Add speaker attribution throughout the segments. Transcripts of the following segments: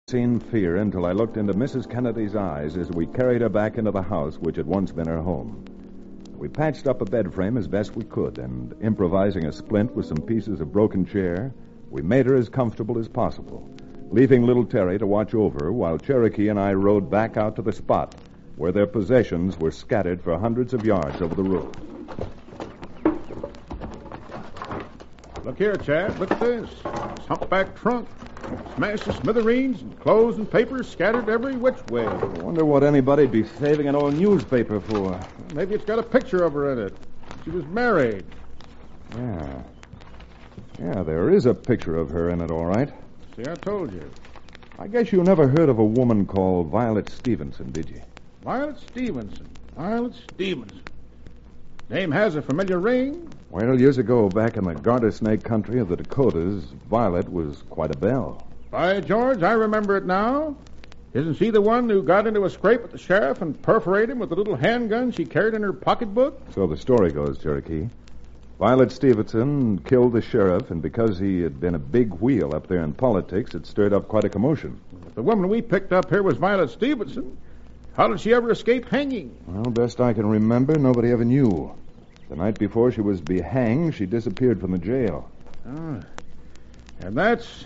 Speaker 1: Seen fear until I looked into Mrs. Kennedy's eyes as we carried her back into the house which had once been her home. We patched up a bed frame as best we could, and improvising a splint with some pieces of broken chair, we made her as comfortable as possible, leaving little Terry to watch over her while Cherokee and I rode back out to the spot where their possessions were scattered for hundreds of yards over the road.
Speaker 2: Look here, Chad. Look at this. This humpback trunk. Smashed to smithereens and clothes and papers scattered every which way.
Speaker 1: I wonder what anybody'd be saving an old newspaper for.
Speaker 2: Maybe it's got a picture of her in it. She was married.
Speaker 1: Yeah, there is a picture of her in it, all right.
Speaker 2: See, I told you.
Speaker 1: I guess you never heard of a woman called Violet Stevenson, did you?
Speaker 2: Violet Stevenson. Name has a familiar ring.
Speaker 1: Well, years ago, back in the garter snake country of the Dakotas, Violet was quite a belle.
Speaker 2: By George, I remember it now. Isn't she the one who got into a scrape with the sheriff and perforated him with a little handgun she carried in her pocketbook?
Speaker 1: So the story goes, Cherokee. Violet Stevenson killed the sheriff, and because he had been a big wheel up there in politics, it stirred up quite a commotion.
Speaker 2: If the woman we picked up here was Violet Stevenson, how did she ever escape hanging?
Speaker 1: Well, best I can remember, nobody ever knew. The night before she was to be hanged, she disappeared from the jail.
Speaker 2: Ah. And that's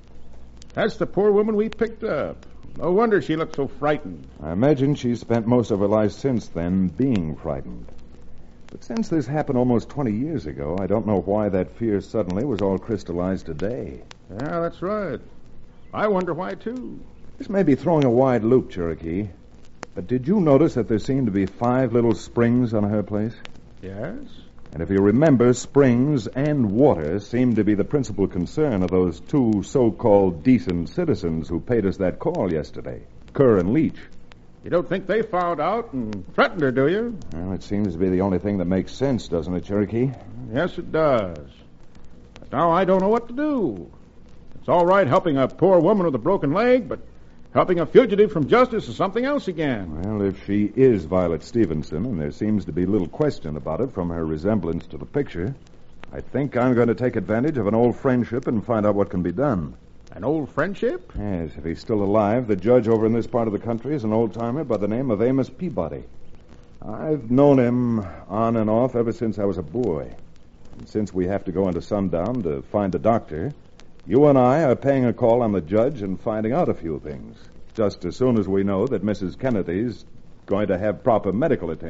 Speaker 2: the poor woman we picked up. No wonder she looked so frightened.
Speaker 1: I imagine she's spent most of her life since then being frightened. But since this happened almost 20 years ago, I don't know why that fear suddenly was all crystallized today.
Speaker 2: Yeah, that's right. I wonder why, too.
Speaker 1: This may be throwing a wide loop, Cherokee. But did you notice that there seemed to be 5 little springs on her place?
Speaker 2: Yes.
Speaker 1: And if you remember, springs and water seemed to be the principal concern of those 2 so-called decent citizens who paid us that call yesterday, Kerr and Leach.
Speaker 2: You don't think they found out and threatened her, do you?
Speaker 1: Well, it seems to be the only thing that makes sense, doesn't it, Cherokee?
Speaker 2: Yes, it does. But now I don't know what to do. It's all right helping a poor woman with a broken leg, but helping a fugitive from justice is something else again.
Speaker 1: Well, if she is Violet Stevenson, and there seems to be little question about it from her resemblance to the picture, I think I'm going to take advantage of an old friendship and find out what can be done.
Speaker 2: An old friendship?
Speaker 1: Yes, if he's still alive, the judge over in this part of the country is an old-timer by the name of Amos Peabody. I've known him on and off ever since I was a boy. And since we have to go into sundown to find a doctor, you and I are paying a call on the judge and finding out a few things, just as soon as we know that Mrs. Kennedy's going to have proper medical attention.